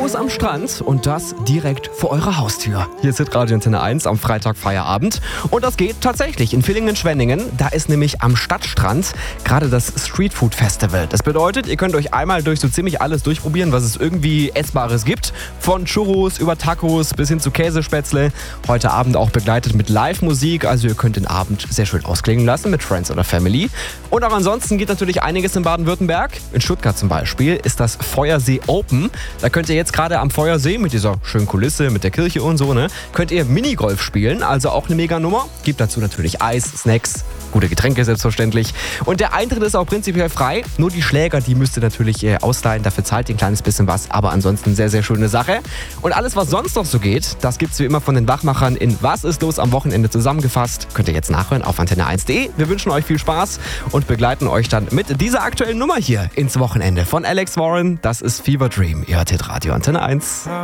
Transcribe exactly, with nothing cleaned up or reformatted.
los am Strand und das direkt vor eurer Haustür. Hier ist Radio Antenne eins am Freitag Feierabend und das geht tatsächlich in Villingen-Schwenningen. Da ist nämlich am Stadtstrand gerade das Street Food Festival. Das bedeutet, ihr könnt euch einmal durch so ziemlich alles durchprobieren, was es irgendwie Essbares gibt. Von Churros über Tacos bis hin zu Käsespätzle. Heute Abend auch begleitet mit Live-Musik, also ihr könnt den Abend sehr schön ausklingen lassen mit Friends oder Family. Und auch ansonsten geht natürlich einiges in Baden-Württemberg. In Stuttgart zum Beispiel ist das Feuersee Open. Da könnt ihr jetzt gerade am Feuersee mit dieser schönen Kulisse, mit der Kirche und so, ne, könnt ihr Minigolf spielen, also auch eine Mega-Nummer. Gibt dazu natürlich Eis, Snacks, gute Getränke selbstverständlich. Und der Eintritt ist auch prinzipiell frei. Nur die Schläger, die müsst ihr natürlich äh, ausleihen. Dafür zahlt ihr ein kleines bisschen was, aber ansonsten sehr, sehr schöne Sache. Und alles, was sonst noch so geht, das gibt's wie immer von den Wachmachern in Was ist los am Wochenende zusammengefasst. Könnt ihr jetzt nachhören auf antenne eins punkt de. Wir wünschen euch viel Spaß und begleiten euch dann mit dieser aktuellen Nummer hier ins Wochenende von Alex Warren. Das ist Fever Dream. Ihr hört hier Radio Antenne eins.